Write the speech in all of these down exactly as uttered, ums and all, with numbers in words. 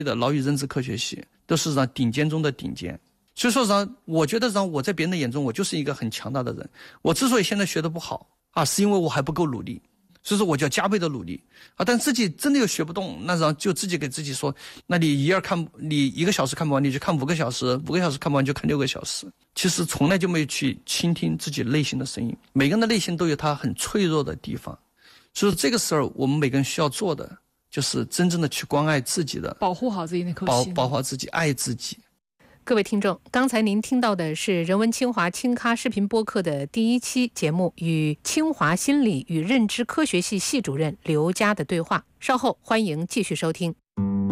的岛屿认知科学系，都是让顶尖中的顶尖。所以说让我觉得让我在别人的眼中，我就是一个很强大的人。我之所以现在学得不好啊，是因为我还不够努力。所以说我就要加倍的努力啊！但自己真的又学不动，那然后就自己给自己说，那你一二看，你一个小时看不完，你就看五个小时，五个小时看不完就看六个小时。其实从来就没有去倾听自己内心的声音。每个人的内心都有他很脆弱的地方，所以这个时候我们每个人需要做的就是真正的去关爱自己的， 保护好自己那口心， 保保护自己，爱自己。 各位听众，刚才您听到的是人文清华轻咖视频播客的第一期节目，与清华心理与认知科学系系主任刘佳的对话。稍后欢迎继续收听。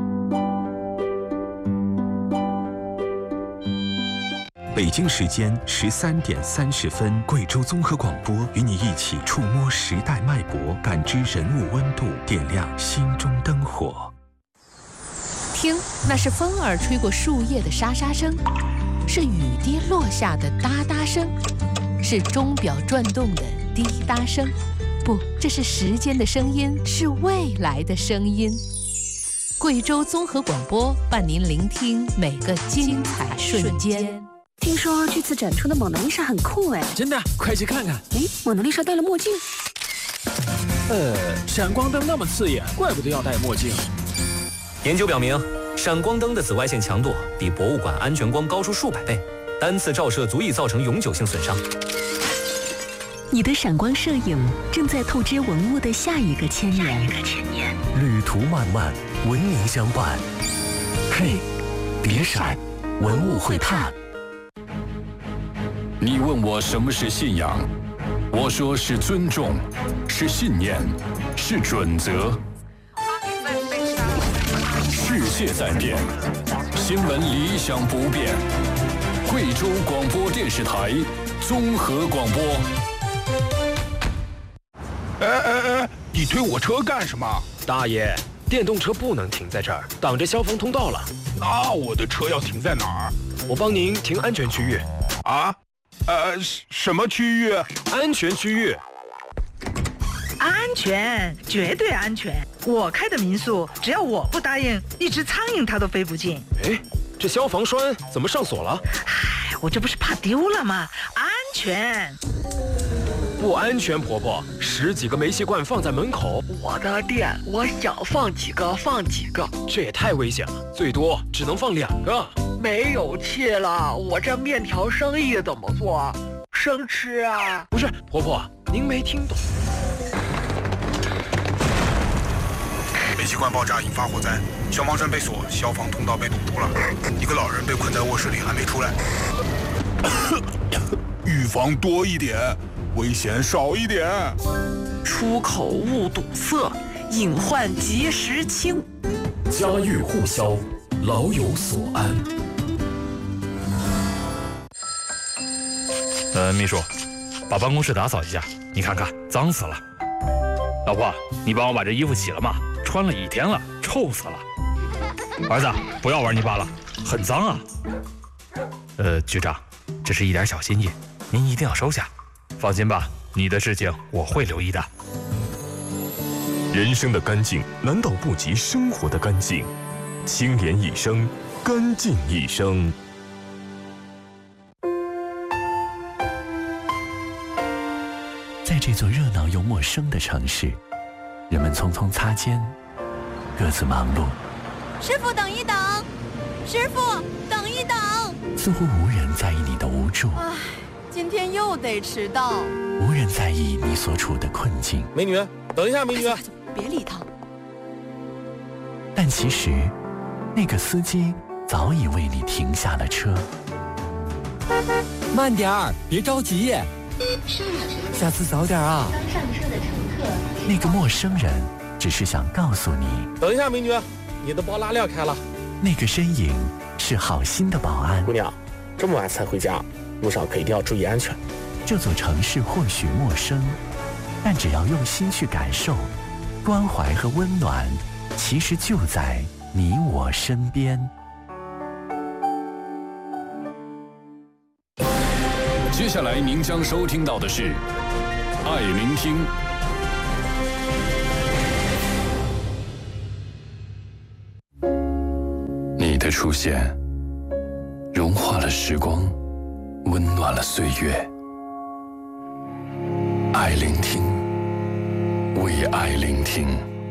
北京时间十三点三十分，贵州综合广播与你一起触摸时代脉搏，感知人物温度，点亮心中灯火。 听，那是风儿吹过树叶的沙沙声，是雨滴落下的哒哒声，是钟表转动的滴答声。不，这是时间的声音，是未来的声音。贵州综合广播伴您聆听每个精彩瞬间。 听说这次展出的蒙娜丽莎很酷哎！ 真的，快去看看。 哎，蒙娜丽莎戴了墨镜。 呃，闪光灯那么刺眼，怪不得要戴墨镜。 研究表明，闪光灯的紫外线强度比博物馆安全光高出数百倍，单次照射足以造成永久性损伤。 你的闪光摄影正在透支文物的下一个千年。 旅途漫漫，文明相伴。嘿，别闪，文物会怕。 你问我什么是信仰，我说是尊重，是信念，是准则。世界在变，新闻理想不变。贵州广播电视台综合广播。 哎哎哎，你推我车干什么？ 大爷，电动车不能停在这儿，挡着消防通道了。 那我的车要停在哪儿？ 我帮您停安全区域。 啊？呃，什么区域？ 安全区域。 安全，绝对安全。我开的民宿，只要我不答应，一只苍蝇它都飞不进。 哎，这消防栓怎么上锁了？ 唉，我这不是怕丢了吗？安全。 不安全，婆婆，十几个煤气罐放在门口。 我的店，我想放几个放几个。 这也太危险了，最多只能放两个。 没有气了，我这面条生意怎么做？生吃啊？ 不是，婆婆，您没听懂。 煤气罐爆炸引发火灾，消防栓被锁，消防通道被堵住了，一个老人被困在卧室里还没出来。预防多一点，危险少一点。 出口勿堵塞，隐患及时清。 家喻户晓，老有所安。 呃，秘书，把办公室打扫一下，你看看，脏死了。老婆，你帮我把这衣服洗了吗？穿了一天了，臭死了。儿子，不要玩泥巴了，很脏啊。呃，局长，这是一点小心意，您一定要收下。放心吧，你的事情我会留意的。 人生的干净难道不及生活的干净？清廉一生，干净一生。在这座热闹又陌生的城市，人们匆匆擦肩，各自忙碌。 师傅，等一等！师傅，等一等！ 似乎无人在意你的无助。 唉，今天又得迟到。 无人在意你所处的困境。 美女，等一下，美女。 别理他。 但其实，那个司机早已为你停下了车。 慢点儿，别着急。下次早点啊。 刚上车的乘客。 那个陌生人只是想告诉你。 等一下，美女，你的包拉链开了。 那个身影是好心的保安。 姑娘，这么晚才回家，路上可一定要注意安全。 这座城市或许陌生，但只要用心去感受，关怀和温暖其实就在你我身边。 接下来您将收听到的是爱聆听。 的出现，融化了时光，温暖了岁月。爱聆听，为爱聆听。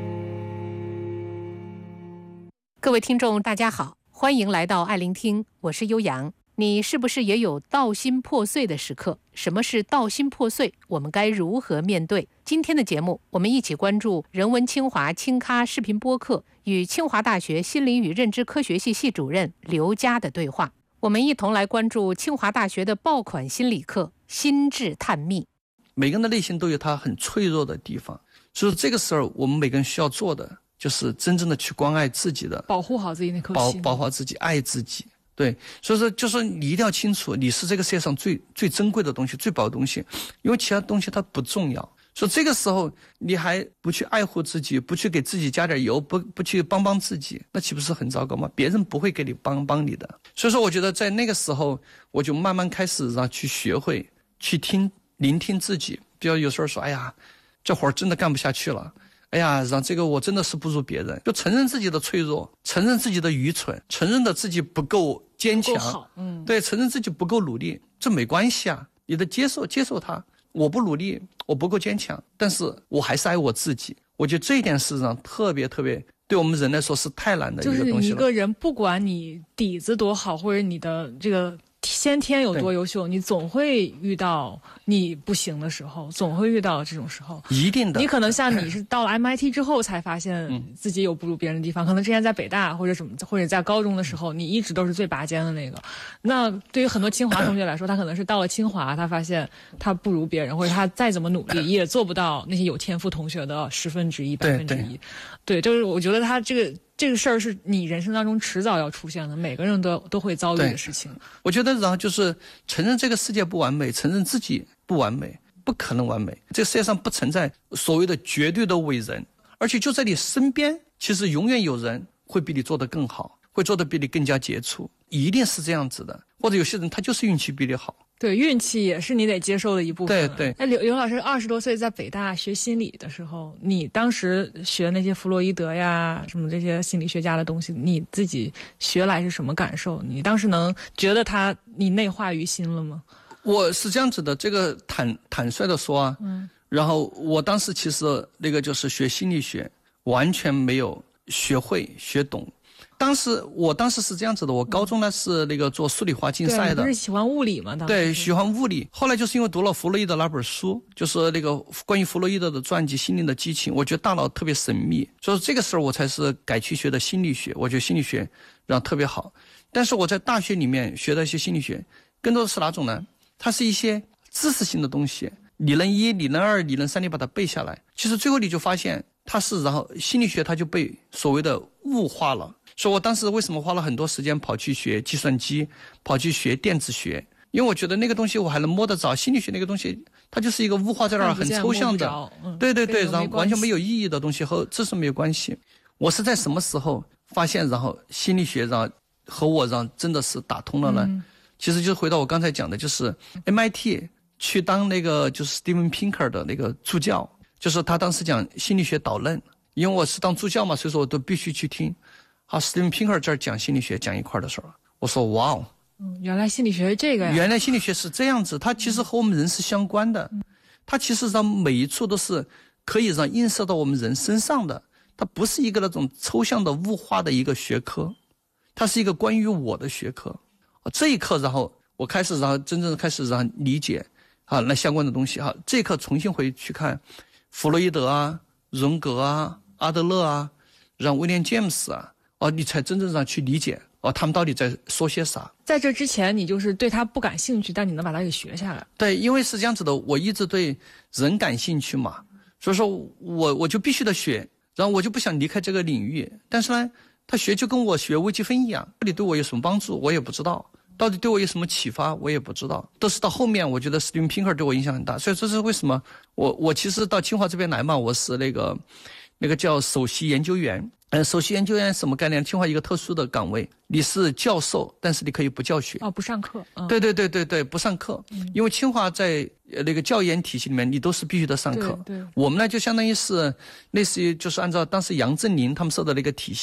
各位听众大家好，欢迎来到爱聆听，我是悠扬。你是不是也有道心破碎的时刻？什么是道心破碎？我们该如何面对？今天的节目，我们一起关注人文清华清咖视频播客与清华大学心理与认知科学系系主任刘佳的对话。我们一同来关注清华大学的爆款心理课心智探秘。 每个人的内心都有他很脆弱的地方，所以这个时候我们每个人需要做的就是真正的去关爱自己的， 保护好自己那颗心， 保保护好自己，爱自己。对，所以说就是你一定要清楚，你是这个世界上最最珍贵的东西，最宝的东西，因为其他东西它不重要。所以这个时候你还不去爱护自己，不去给自己加点油，不不去帮帮自己，那岂不是很糟糕吗？别人不会给你帮帮你的。所以说我觉得在那个时候，我就慢慢开始让去学会去听聆听自己。比如有时候说，哎呀，这活儿真的干不下去了。哎呀，让这个我真的是不如别人，就承认自己的脆弱，承认自己的愚蠢，承认的自己不够坚强， 好，嗯， 对，承认自己不够努力，这没关系啊，你得接受接受它，我不努力，我不够坚强，但是我还是爱我自己。我觉得这一点事实上特别特别，对我们人来说是太难的一个东西了。 就是一个人，不管你底子多好，或者你的这个先天有多优秀，你总会遇到你不行的时候，总会遇到这种时候， 一定的。 你可能像你是到了 M I T 之后才发现自己有不如别人的地方，嗯、可能之前在北大或者什么，或者在高中的时候，你一直都是最拔尖的那个。那对于很多清华同学来说，他可能是到了清华，他发现他不如别人，或者他再怎么努力也做不到那些有天赋同学的十分之一、百分之一。对，就是我觉得他这个。这个事儿是你人生当中迟早要出现的，每个人都都会遭遇的事情。 我觉得然后就是承认这个世界不完美，承认自己不完美，不可能完美。这个世界上不存在所谓的绝对的伟人，而且就在你身边，其实永远有人会比你做得更好，会做得比你更加杰出，一定是这样子的。或者有些人他就是运气比你好。 对，运气也是你得接受的一部分。 对对。 哎，刘刘老师二十多岁在北大学心理的时候，你当时学那些弗洛伊德呀，什么这些心理学家的东西，你自己学来是什么感受？你当时能觉得他你内化于心了吗？ 我是这样子的，这个坦坦率的说啊，嗯，然后我当时其实那个就是学心理学，完全没有学会学懂。当时我当时是这样子的，我高中呢是那个做数理化竞赛的， 对，不是喜欢物理吗？ 对，喜欢物理。后来就是因为读了弗洛伊德那本书，就是那个关于弗洛伊德的传记《心灵的激情》，我觉得大脑特别神秘，所以这个时候我才是改去学的心理学。我觉得心理学让特别好，但是我在大学里面学的一些心理学，更多的是哪种呢？它是一些知识性的东西，理论一、理论二、理论三，你把它背下来，其实最后你就发现它是，然后心理学它就被所谓的物化了。所以我当时为什么花了很多时间跑去学计算机，跑去学电子学，因为我觉得那个东西我还能摸得着，心理学那个东西它就是一个物化在那儿，很抽象的， 嗯、 对对对，然后完全没有意义的东西，和知识没有关系。我是在什么时候发现，然后心理学让和我让真的是打通了呢？嗯、其实就是回到我刚才讲的，就是 M I T 去当那个就是 Steven Pinker 的那个助教，就是他当时讲心理学导论，因为我是当助教嘛，所以说我都必须去听。好，史蒂芬·平克这儿讲心理学讲一块的时候，我说哇哦， 嗯，原来心理学是这个呀！ 原来心理学是这样子，它其实和我们人是相关的，嗯、它其实让每一处都是可以让映射到我们人身上的，它不是一个那种抽象的物化的一个学科，它是一个关于我的学科。这一刻，然后我开始，然后真正开始让理解啊那相关的东西哈。这一刻重新回去看弗洛伊德啊、荣格啊、阿德勒啊，让威廉·詹姆斯啊。哦，你才真正上去理解哦，他们到底在说些啥？ 在这之前，你就是对他不感兴趣，但你能把它给学下来。 对，因为是这样子的，我一直对人感兴趣嘛，所以说我我就必须得学，然后我就不想离开这个领域。但是呢，他学就跟我学微积分一样，到底对我有什么帮助，我也不知道；到底对我有什么启发，我也不知道。都是到后面，我觉得史蒂芬·平克对我影响很大，所以这是为什么我我其实到清华这边来嘛，我是那个那个叫首席研究员。嗯，首席研究员什么概念？清华一个特殊的岗位，你是教授，但是你可以不教学。 哦，不上课。嗯、 对对对对对，不上课。嗯、因为清华在那个教研体系里面，你都是必须得上课。 对对。 我们呢，就相当于是类似于就是按照当时杨振宁他们设的那个体系，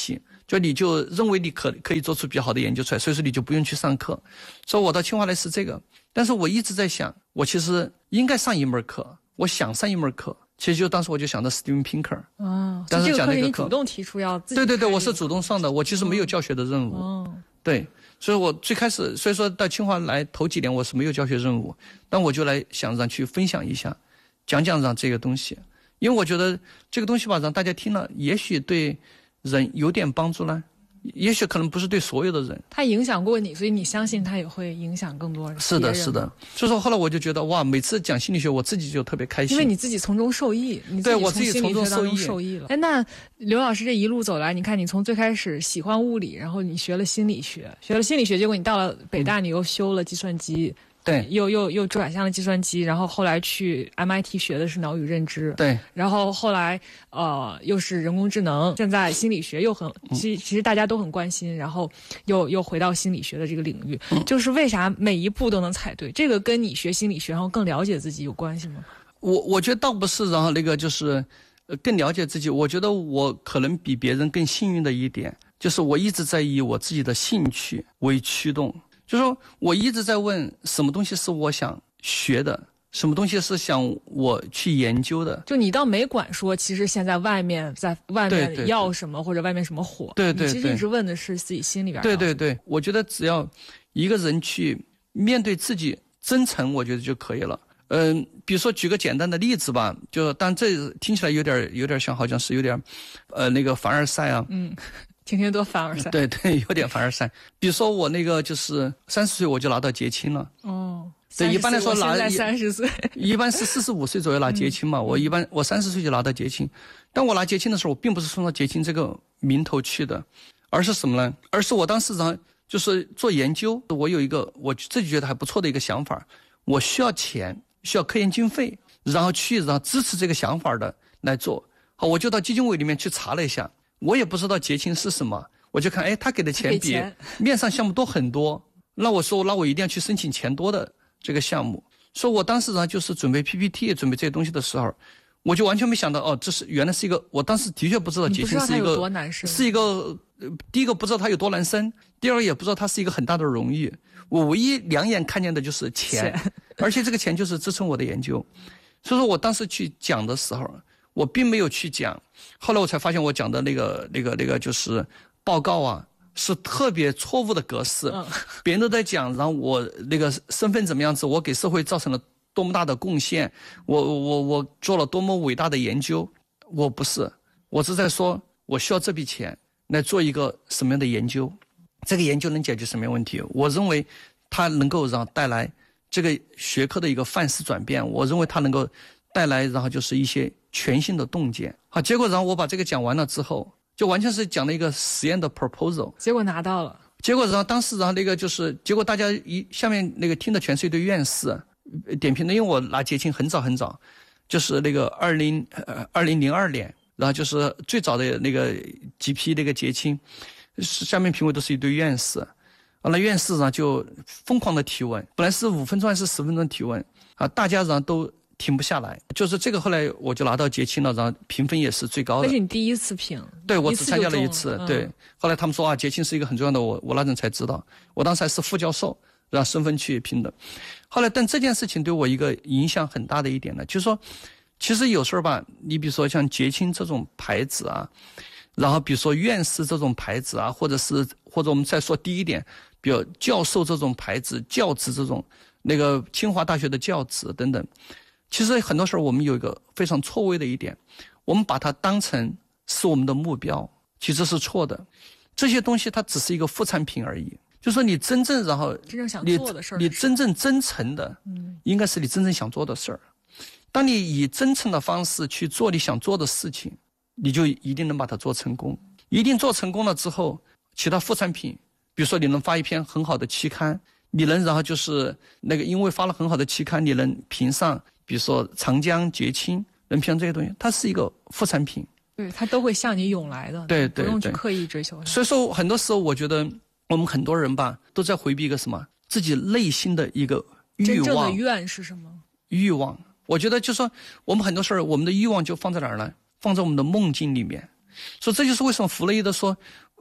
就你就认为你可可以做出比较好的研究出来，所以说你就不用去上课。所以我到清华来是这个，但是我一直在想，我其实应该上一门课，我想上一门课。其实就当时我就想到 Steven Pinker， 哦， 当时讲那个课， 你主动提出要自己对对对，我是主动上的，我其实没有教学的任务， 哦， 对，所以我最开始，所以说到清华来头几年我是没有教学任务，但我就来想让去分享一下，讲讲让这个东西，因为我觉得这个东西吧，让大家听了，也许对人有点帮助呢。也许可能不是对所有的人， 他影响过你，所以你相信他也会影响更多人。 是的，是的。所以说后来我就觉得哇，每次讲心理学，我自己就特别开心， 因为你自己从中受益，你自己从心理学当中受益了。哎，那刘老师这一路走来，你看你从最开始喜欢物理，然后你学了心理学，学了心理学，结果你到了北大，你又修了计算机。嗯， 对， 又又又转向了计算机，然后后来去 M I T 学的是脑与认知， 对， 然后后来呃又是人工智能，现在心理学又很，其其实大家都很关心，然后又又回到心理学的这个领域，嗯，就是为啥每一步都能踩对？这个跟你学心理学然后更了解自己有关系吗？ 我我觉得倒不是，然后那个就是呃更了解自己，我觉得我可能比别人更幸运的一点，就是我一直在以我自己的兴趣为驱动。就是说我一直在问什么东西是我想学的，什么东西是想我去研究的。 就你倒没管说其实现在外面在外面要什么，或者外面什么火， 对对对， 你其实一直问的是自己心里边。 对对对，我觉得只要一个人去面对自己真诚，我觉得就可以了。嗯，比如说举个简单的例子吧，就但这听起来有点有点像好像是有点呃那个凡尔赛啊。 嗯，天天都凡尔赛。 对对，有点凡尔赛。比如说我那个就是三十岁我就拿到结清了。 哦， 对，一般来说拿现在三十岁， 一般是四十五岁左右拿结清嘛。嗯、我一般我三十岁就拿到结清，但我拿结清的时候，我并不是冲着结清这个名头去的，而是什么呢？而是我当时呢就是做研究，我有一个我自己觉得还不错的一个想法，我需要钱，需要科研经费，然后去然后支持这个想法的来做。好，我就到基金委里面去查了一下。我也不知道结清是什么，我就看，哎，他给的钱比面上项目多很多，那我说，那我一定要去申请钱多的这个项目。所以我当时呢，就是准备 P P T， 准备这些东西的时候，我就完全没想到，哦，这是原来是一个，我当时的确不知道结清是一个多难生， 是一个、呃、第一个不知道它有多难生，第二个也不知道它是一个很大的荣誉。我唯一两眼看见的就是钱，钱而且这个钱就是支撑我的研究。所以说我当时去讲的时候，我并没有去讲，后来我才发现我讲的那个那个那个就是报告啊，是特别错误的格式。嗯、别人都在讲，然后我那个身份怎么样子，我给社会造成了多么大的贡献，我我我做了多么伟大的研究，我不是，我是在说我需要这笔钱来做一个什么样的研究，这个研究能解决什么样问题？我认为它能够让带来这个学科的一个范式转变，我认为它能够带来然后就是一些全新的洞见。好，结果然后我把这个讲完了之后，就完全是讲了一个实验的 proposal， 结果拿到了。 结果然后当时然后那个就是结果大家一下面那个听的全是一堆院士点评的，因为我拿结清很早很早，就是那个二零呃二零零二年，然后就是最早的那个几批那个结清，下面评委都是一堆院士，完了院士呢就疯狂的提问，本来是五分钟还是十分钟提问啊，大家然后都停不下来，就是这个后来我就拿到结清了，然后评分也是最高的。 那是你第一次评？ 对，我只参加了一次。 嗯、 对，后来他们说啊，结清是一个很重要的，我我那阵才知道，我当时还是副教授，然后身份去评的。后来，但这件事情对我一个影响很大的一点呢，就是说，其实有时候吧，你比如说像结清这种牌子啊，然后比如说院士这种牌子啊，或者是或者我们再说低一点，比如教授这种牌子、教职这种，那个清华大学的教职等等。其实很多时候我们有一个非常错位的一点，我们把它当成是我们的目标，其实是错的。这些东西它只是一个副产品而已。就是说你真正然后真正想做的事儿， 你真正真诚的，嗯，应该是你真正想做的事儿。当你以真诚的方式去做你想做的事情，你就一定能把它做成功。一定做成功了之后，其他副产品，比如说你能发一篇很好的期刊，你能然后就是那个因为发了很好的期刊，你能评上。比如说长江结清能评上这些东西，它是一个副产品， 对，它都会向你涌来的， 对对对， 不用去刻意追求。 所以说很多时候我觉得我们很多人吧都在回避一个什么自己内心的一个欲望。 真正的愿是什么？ 欲望。我觉得就是说我们很多事儿，我们的欲望就放在哪儿呢？放在我们的梦境里面。所以这就是为什么弗洛伊德说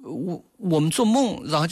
我我们做梦，然后就